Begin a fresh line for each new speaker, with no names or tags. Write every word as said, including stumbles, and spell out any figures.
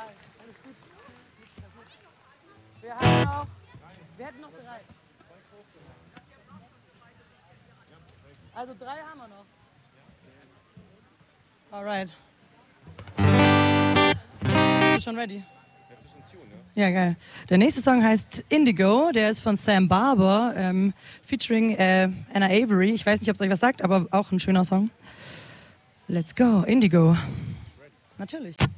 alles gut. Wir haben noch, wir hätten noch drei. Also drei haben wir noch. Alright. Bist du schon ready? Ja, geil. Der nächste Song heißt Indigo, der ist von Sam Barber, ähm, featuring äh, Anna Avery. Ich weiß nicht, ob es euch was sagt, aber auch ein schöner Song. Let's go, Indigo. Natürlich.